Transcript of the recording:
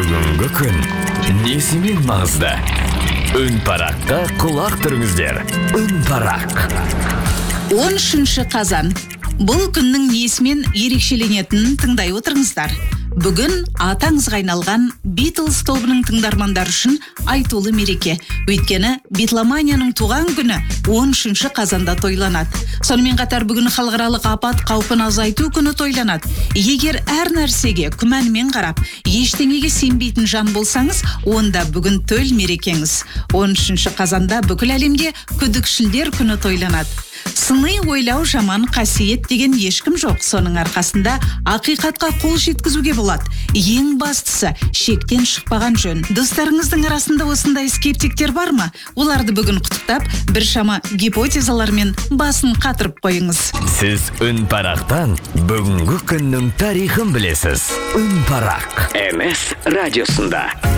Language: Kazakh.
Бүгінгі күн несімен маңызды? Үн параққа құлақ түріңіздер. Үн парақ. 13 қазан. Бұл күннің несімен ерекшеленетінін тыңдай отырыңыздар. Бүгін атаңызға айналған Beatles тобының тыңдармандар үшін айтулы мереке. Өйткені битломанияның туған күні 13 қазанда тойланады. Сонымен қатар бүгін халықаралық апат қаупін азайту күні тойланады. Егер әр нәрсеге күмәнмен қарап, ештеңеге сенбейтін жан болсаңыз, онда бүгін төл мерекеңіз. 13 қазанда бүкіл әлемде күдікшілдер күні тойланады. Сыни ойлау жаман қасиет деген ешкім жоқ. Соның арқасында ақиқатқа қол жеткізуге болады. Ең бастысы шектен шықпаған жөн. Достарыңыздың арасында осындай скептиктер бар ма? Оларды бүгін құттықтап, біршама гипотезалармен басын қатырып қойыңыз. Сіз үн парақтан бүгінгі күннің тарихын білесіз. Үн парақ. MS радиосында.